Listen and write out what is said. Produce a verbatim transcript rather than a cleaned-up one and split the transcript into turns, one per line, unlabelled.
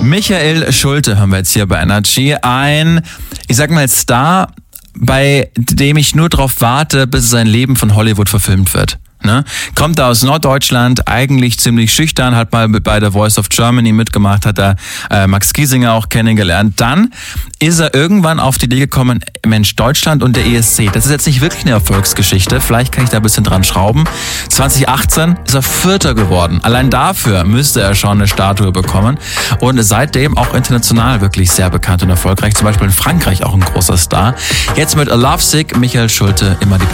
Michael Schulte haben wir jetzt hier bei Energy. Ein, ich sag mal, Star, bei dem ich nur drauf warte, bis sein Leben von Hollywood verfilmt wird. Ne? Kommt da aus Norddeutschland, eigentlich ziemlich schüchtern, hat mal bei der Voice of Germany mitgemacht, hat da äh, Max Giesinger auch kennengelernt. Dann ist er irgendwann auf die Idee gekommen, Mensch, Deutschland und der E S C, das ist jetzt nicht wirklich eine Erfolgsgeschichte, vielleicht kann ich da ein bisschen dran schrauben. zwanzig achtzehn ist er Vierter geworden. Allein dafür müsste er schon eine Statue bekommen und seitdem auch international wirklich sehr bekannt und erfolgreich, zum Beispiel in Frankreich auch ein großer Star. Jetzt mit A Lovesick, Michael Schulte, immer die